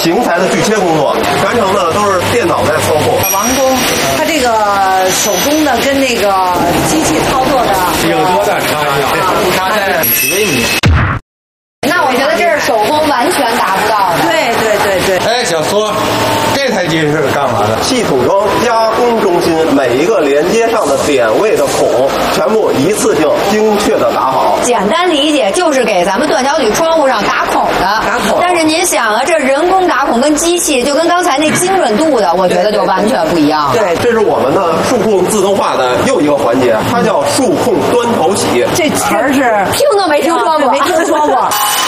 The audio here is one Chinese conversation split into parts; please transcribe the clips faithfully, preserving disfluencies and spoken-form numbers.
型材的锯切工作，全程呢都是电脑在操控。 王工，他这个手工的跟那个机器操作的有多大差异？差在几微米。 那我觉得这是手工完全达不到的。 对对对对。 哎，小苏，这台机是干嘛的？ 系统装加工中心，每一个连接上的点位的孔，全部一次性精确的打好。 简单理解就是给咱们断桥铝窗户上打孔的。 打孔。 但是您想啊，这人工打孔跟机器，就跟刚才那精准度的，我觉得就完全不一样。 对，这是我们的数控自动化的又一个环节，它叫数控端头洗。 这词儿是听都没听说过， 没听说过。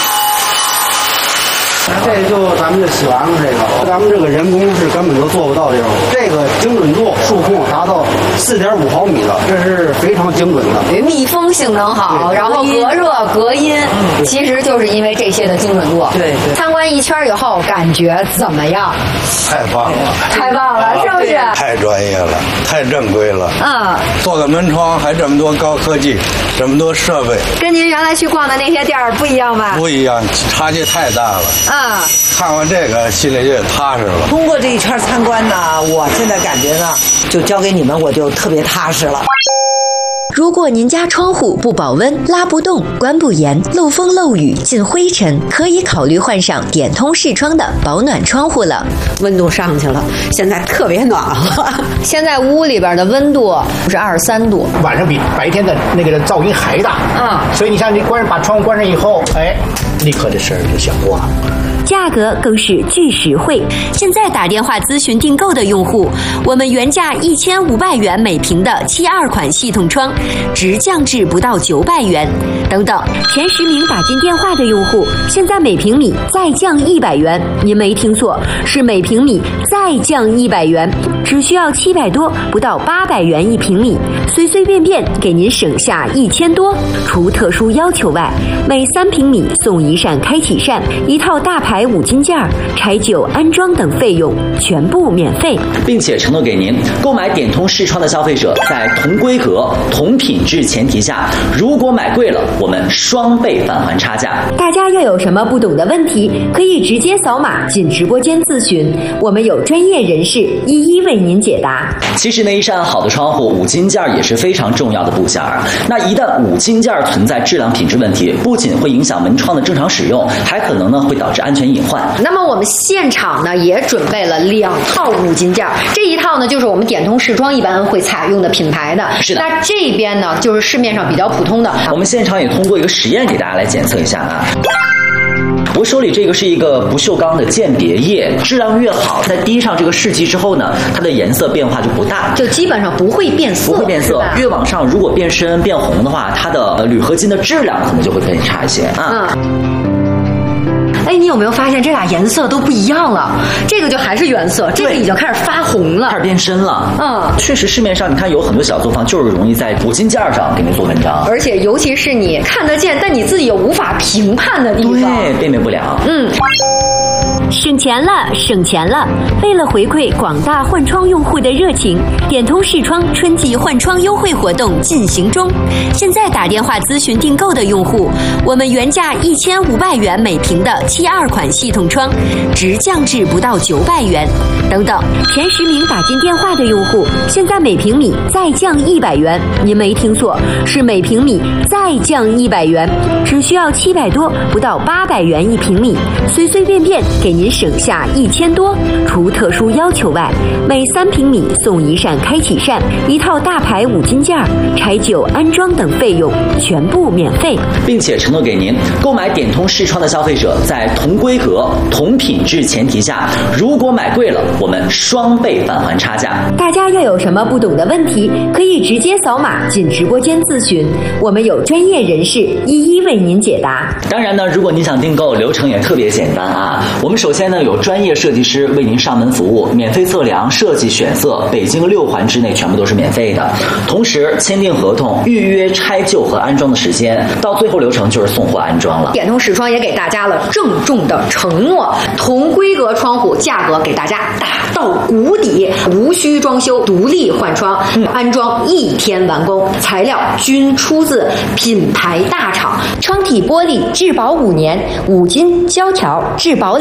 这就咱们就洗完了，这个咱们这个人工是根本就做不到这种，这个精准度数控达到四点五毫米了，这是非常精准的。 密封性能好，然后隔热隔音，嗯、其实就是因为这些的精准度。 对对。 参观一圈以后，感觉怎么样？ 太棒了！ 太棒了，是不是？ 太专业了，太正规了。 嗯。 做个门窗还这么多高科技，这么多设备， 跟您原来去逛的那些店儿不一样吧？ 不一样，差距太大了。 嗯。 看完这个心里就踏实了。 通过这一圈参观呢，我现在感觉呢，就交给你们，我就特别踏实了。 如果您家窗户不保温、拉不动、关不严、漏风漏雨、进灰尘，可以考虑换上点通视窗的保暖窗户了。 温度上去了，现在特别暖和。 现在屋里边的温度是二十三度， 晚上比白天的那个噪音还大啊！所以你像你关把窗户关上以后，哎，立刻这事儿就想过了。 价格更是巨实惠。现在打电话咨询订购的用户，我们原价一千五百元每平的七二款系统窗，直降至不到九百元。等等，前十名打进电话的用户，现在每平米再降一百元。您没听错，是每平米再降一百元，只需要七百多，不到八百元一平米，随随便便给您省下一千多。除特殊要求外，每三平米送一扇开启扇，一套大牌五金件，拆旧安装等费用全部免费， 并且承诺给您购买点通视窗的消费者，在同规格、同品质前提下，如果买贵了，我们双倍返还差价。 大家要有什么不懂的问题，可以直接扫码进直播间咨询，我们有专业人士一一为您解答。 其实呢，一扇好的窗户，五金件也是非常重要的部件啊。那一旦五金件存在质量品质问题，不仅会影响门窗的正常使用，还可能呢会导致安全隐患。 那么我们现场呢也准备了两套五金件，这一套呢就是我们点通视窗一般会采用的品牌的， 是的。 那这边呢就是市面上比较普通的。 我们现场也通过一个实验给大家来检测一下啊。我手里这个是一个不锈钢的鉴别液，质量越好，在滴上这个试剂之后呢，它的颜色变化就不大， 就基本上不会变色， 不会变色。越往上，如果变深变红的话，它的铝合金的质量可能就会更差一些啊。 嗯。哎，你有没有发现这俩颜色都不一样了？这个就还是原色，这个已经开始发红了， 开始变深了。 嗯， 确实市面上你看有很多小作坊就是容易在五金件上给你做文章， 而且尤其是你看得见，但你自己又无法评判的地方， 对，辨别不了。 嗯。 省钱了，省钱了！为了回馈广大换窗用户的热情，点通视窗春季换窗优惠活动进行中。现在打电话咨询订购的用户，我们原价一千五百元每平的七二款系统窗，直降至不到九百元。等等，前十名打进电话的用户，现在每平米再降一百元。您没听错，是每平米再降一百元，只需要七百多，不到八百元一平米，随随便便给您省下一千多。除特殊要求外，每三平米送一扇开启扇，一套大牌五金件，拆旧安装等费用全部免费， 并且承诺给您购买点通视窗的消费者，在同规格、同品质前提下，如果买贵了，我们双倍返还差价。 大家要有什么不懂的问题，可以直接扫码进直播间咨询，我们有专业人士一一为您解答。 当然呢，如果您想订购，流程也特别简单啊。我们首先呢有专业设计师为您上门服务，免费测量、设计、选色，北京六环之内全部都是免费的。同时签订合同、预约拆旧和安装的时间，到最后流程就是送货安装了。 点通视窗也给大家了郑重的承诺，同规格窗户价格给大家打到谷底，无需装修，独立换窗，嗯、安装一天完工，材料均出自品牌大厂， 窗体玻璃质保五年，五金胶条质保两年，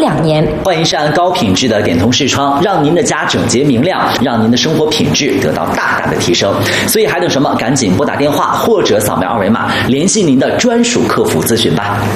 间。换一扇高品质的点通视窗，让您的家整洁明亮，让您的生活品质得到大大的提升。所以还等什么？赶紧拨打电话或者扫描二维码，联系您的专属客服咨询吧。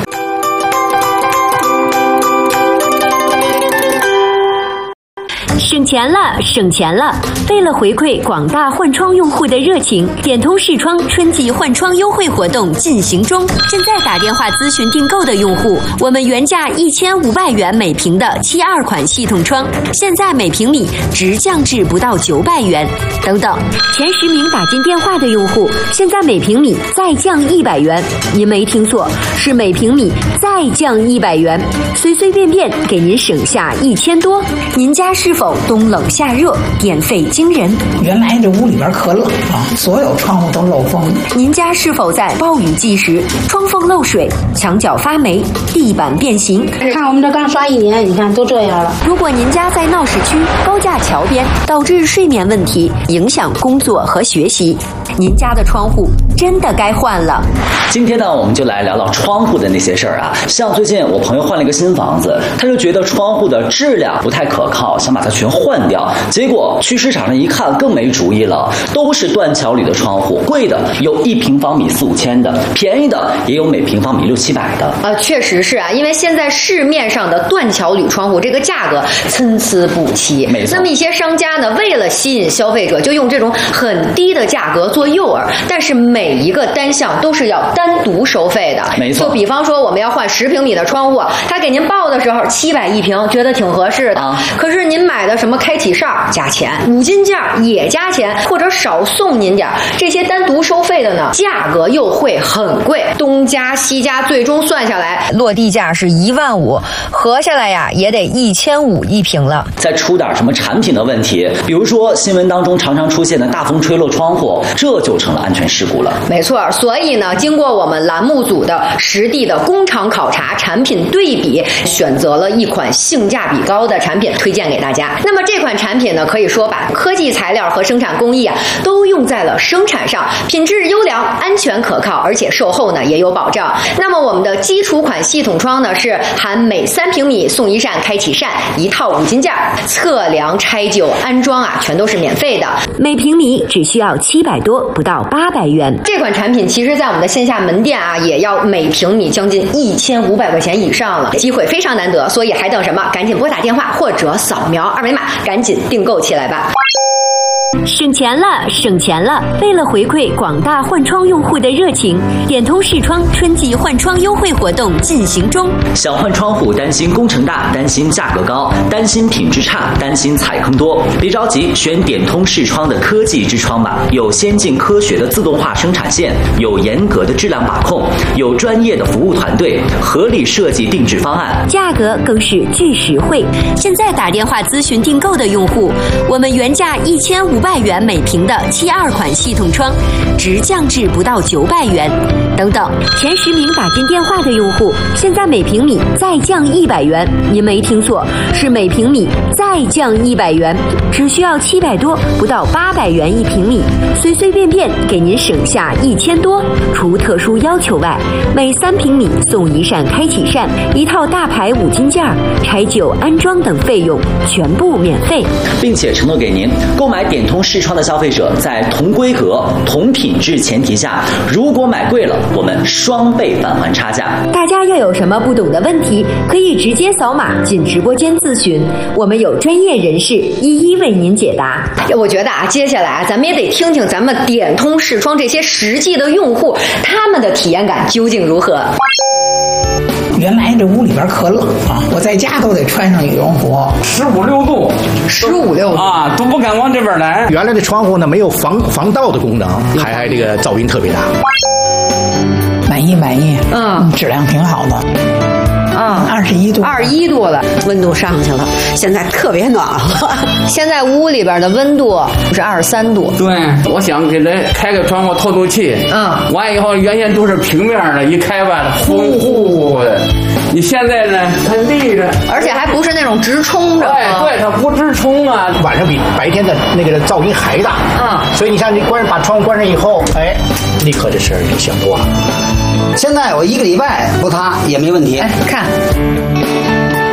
省钱了，省钱了！为了回馈广大换窗用户的热情，点通视窗春季换窗优惠活动进行中。现在打电话咨询订购的用户，我们原价一千五百元每平的七二款系统窗，现在每平米直降至不到九百元。等等，前十名打进电话的用户，现在每平米再降一百元。您没听错，是每平米再降一百元，随随便便给您省下一千多。您家是否冬冷夏热，电费惊人？ 原来这屋里边可冷啊，所有窗户都漏风。 您家是否在暴雨季时窗缝漏水、墙角发霉、地板变形？ 看我们这刚刷一年，你看都这样了。 如果您家在闹市区、高架桥边，导致睡眠问题，影响工作和学习，您家的窗户真的该换了。 今天呢，我们就来聊聊窗户的那些事儿啊。像最近我朋友换了一个新房子，他就觉得窗户的质量不太可靠，想把它全换掉。结果去市场上一看，更没主意了，都是断桥铝的窗户，贵的有一平方米四五千的，便宜的也有每平方米六七百的。 呃，确实是啊，因为现在市面上的断桥铝窗户这个价格参差不齐。 没错。 那么一些商家呢，为了吸引消费者，就用这种很低的价格做诱饵，但是每一个单项都是要单独收费的。 没错。 就比方说我们要换十平米的窗户，他给您报的时候七百一平，觉得挺合适的。啊、可是您买的什么开启扇加钱，五金件也加钱，或者少送您点，这些单独收费的呢，价格又会很贵，东加西加，最终算下来落地价是一万五，合下来呀也得一千五一平了。 再出点什么产品的问题，比如说新闻当中常常出现的大风吹落窗户，这就成了安全事故了。 没错，所以呢，经过我们栏目组的实地的工厂考察、产品对比，选择了一款性价比高的产品推荐给大家。那么这款产品呢，可以说把科技材料和生产工艺啊都用在了生产上，品质优良、安全可靠，而且售后呢也有保障。那么我们的基础款系统窗呢，是含每三平米送一扇开启扇，一套五金件，测量、拆旧、安装啊全都是免费的， 每平米只需要七百多，不到八百元。 这款产品其实在我们的线下门店啊，也要每平米将近一千五百块钱以上了，机会非常难得，所以还等什么？赶紧拨打电话或者扫描二维码，赶紧订购起来吧。 省钱了，省钱了！为了回馈广大换窗用户的热情，点通视窗春季换窗优惠活动进行中。 想换窗户，担心工程大，担心价格高，担心品质差，担心踩坑多，别着急，选点通视窗的科技之窗吧。有先进科学的自动化生产线，有严格的质量把控，有专业的服务团队，合理设计定制方案， 价格更是巨实惠。现在打电话咨询订购的用户，我们原价一千五百元每平的七二款系统窗，直降至不到九百元。等等，前十名打进电话的用户，现在每平米再降一百元。您没听错，是每平米再降一百元，只需要七百多，不到八百元一平米，随随便便给您省下一千多。除特殊要求外，每三平米送一扇开启扇，一套大牌五金件，拆旧、安装等费用全部免费， 并且承诺给您，购买点通视窗的消费者，在同规格、同品质前提下，如果买贵了，我们双倍返还差价。 大家要有什么不懂的问题，可以直接扫码进直播间咨询，我们有专业人士一一为您解答。 我觉得啊，接下来啊，咱们也得听听咱们点通视窗这些实际的用户，他们的体验感究竟如何。 原来这屋里边可冷啊，我在家都得穿上羽绒服， 十五六度， 十五六度啊，都不敢往这边来。 原来的窗户呢没有防防盗的功能，还还这个噪音特别大。 满意满意， 嗯， 质量挺好的。 啊， 二十一度， 二十一度了， 温度上去了，现在特别暖和。 现在屋里边的温度是二十三度。 对，我想给它开个窗户透透气。 嗯， 完以后原先都是平面的，一开吧，呼呼的。你现在呢，它立着， 而且还不是那种直冲着。 对对，它不直冲啊。 晚上比白天的那个噪音还大。 嗯， 所以你像你关把窗户关上以后，哎，立刻这事儿就小多了。 现在我一个礼拜不擦也没问题。 哎，看。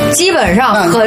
基本上很